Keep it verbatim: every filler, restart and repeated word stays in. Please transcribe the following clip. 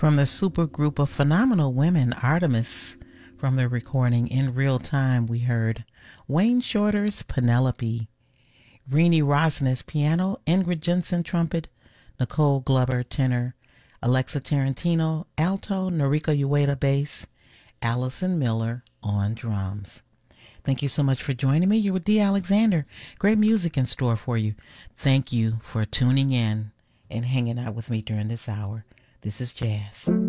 From the supergroup of phenomenal women, Artemis. From the recording In Real Time, we heard Wayne Shorter's Penelope, Renee Rosnes piano, Ingrid Jensen trumpet, Nicole Glover tenor, Alexa Tarantino alto, Noriko Ueda bass, Allison Miller on drums. Thank you so much for joining me. You're with Dee Alexander. Great music in store for you. Thank you for tuning in and hanging out with me during this hour. This is Jazz.